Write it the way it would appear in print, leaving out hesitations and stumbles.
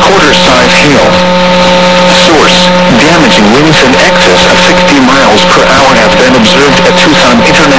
quarter-size hail. Source: damaging winds in excess of 60 miles per hour have been observed at Tucson International